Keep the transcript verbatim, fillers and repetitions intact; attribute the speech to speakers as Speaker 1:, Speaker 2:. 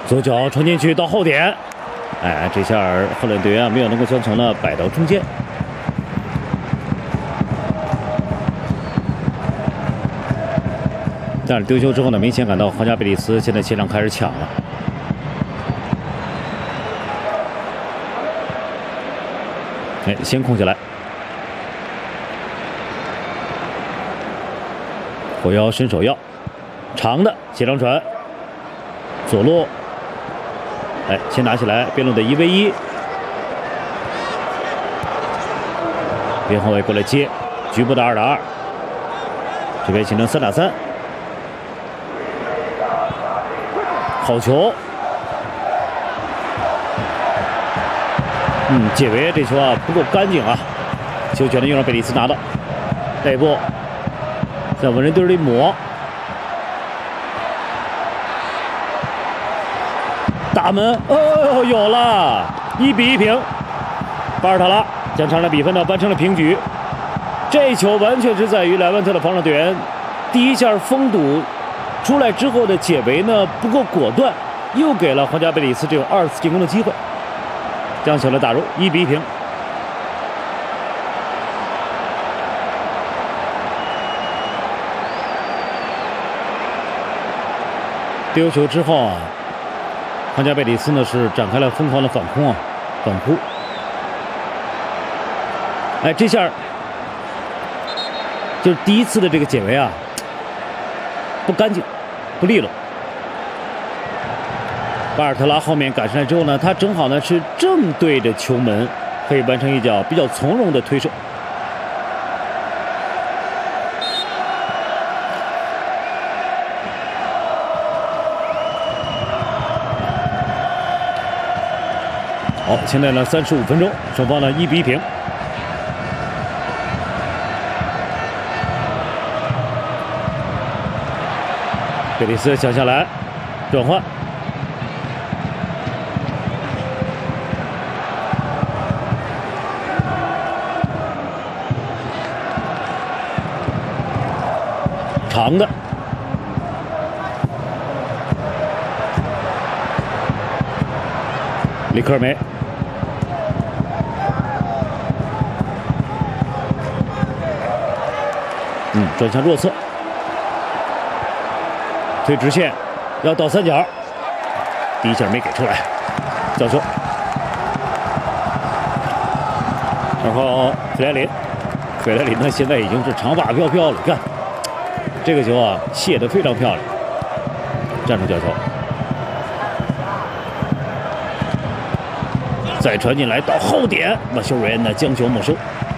Speaker 1: 左脚传进去到后点，哎，这下荷兰队员没有能够将球呢摆到中间。但是丢球之后呢，明显感到皇家贝蒂斯现在气量开始抢了。哎，先控下来，后腰伸手要长的斜长传，左路。 哎，先拿起来，边路的一 v 一，边后卫过来接，局部的二打二，这边形成三打三，好球，嗯，解围这球啊不够干净啊，球权呢又让贝蒂斯拿到，带波，在文人堆里抹。 大门哦，有了，一比一平。巴尔塔拉将场上比分呢扳成了平局。这球完全是在于莱万特的防守队员第一下封堵出来之后的解围呢不够果断，又给了皇家贝蒂斯这种二次进攻的机会，将球呢打入一比一平。丢球之后啊。 皇家贝蒂斯呢是展开了疯狂的反攻啊，反扑。哎，这下就是第一次的这个解围啊，不干净，不利落。巴尔特拉后面赶上来之后呢，他正好呢是正对着球门，可以完成一脚比较从容的推射。 好，现在呢，三十五分钟，双方呢一比一平。贝蒂斯抢下来，转换，长的，里克尔梅。 嗯，转向弱侧，推直线，要倒三角，第一下没给出来，角球。然后弗莱林，弗莱林呢现在已经是长发飘飘了，看这个球啊，卸得非常漂亮，站住角球，再传进来到后点，马修瑞恩呢将球没收。